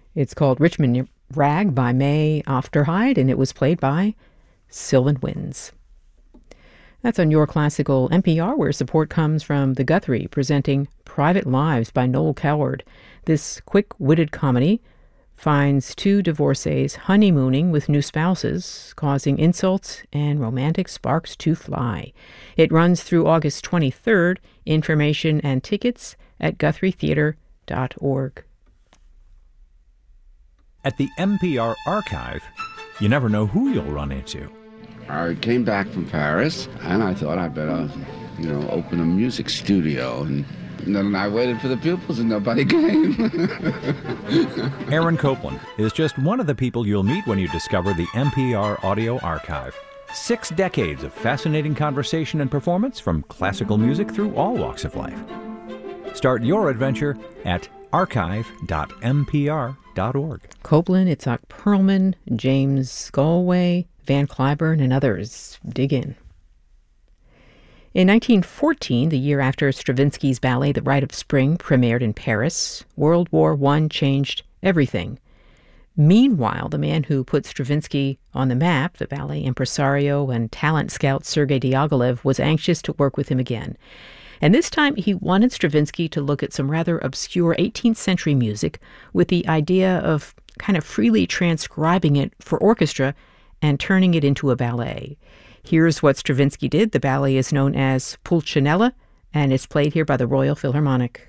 It's called Richmond Rag by May Ofterhide, and it was played by Sylvan Winds. That's on Your Classical NPR, where support comes from The Guthrie, presenting Private Lives by Noel Coward. This quick-witted comedy finds two divorcees honeymooning with new spouses, causing insults and romantic sparks to fly. It runs through August 23rd. Information and tickets at GuthrieTheater.org. At the NPR Archive, you never know who you'll run into. I came back from Paris, and I thought I'd better, open a music studio. And then I waited for the pupils, and nobody came. Aaron Copland is just one of the people you'll meet when you discover the NPR Audio Archive. 6 decades of fascinating conversation and performance from classical music through all walks of life. Start your adventure at archive.npr.org. Copland, Itzhak Perlman, James Galway, Van Cliburn, and others. Dig in. In 1914, the year after Stravinsky's ballet The Rite of Spring premiered in Paris, World War I changed everything. Meanwhile, the man who put Stravinsky on the map, the ballet impresario and talent scout Sergei Diaghilev, was anxious to work with him again. And this time he wanted Stravinsky to look at some rather obscure 18th century music with the idea of kind of freely transcribing it for orchestra and turning it into a ballet. Here's what Stravinsky did. The ballet is known as Pulcinella, and it's played here by the Royal Philharmonic.